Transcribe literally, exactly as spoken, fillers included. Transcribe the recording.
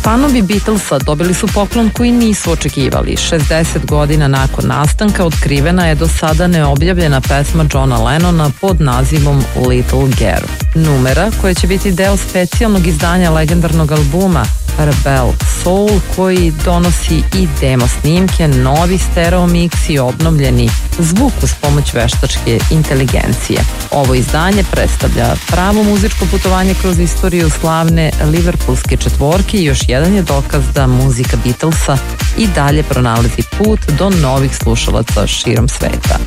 Fanovi Beatlesa dobili su poklon koji nisu očekivali. šezdeset godina nakon nastanka otkrivena je do sada neobjavljena pesma Johna Lennona pod nazivom Little Girl. Numera koja će biti deo specijalnog izdanja legendarnog albuma Rebel Soul, koji donosi i demo snimke, novi stereo mix i obnovljeni zvuk uz pomoć veštačke inteligencije. Ovo izdanje predstavlja pravo muzičko putovanje kroz istoriju slavne liverpoolske četvorke i još jedan je dokaz da muzika Beatlesa i dalje pronalazi put do novih slušalaca širom sveta.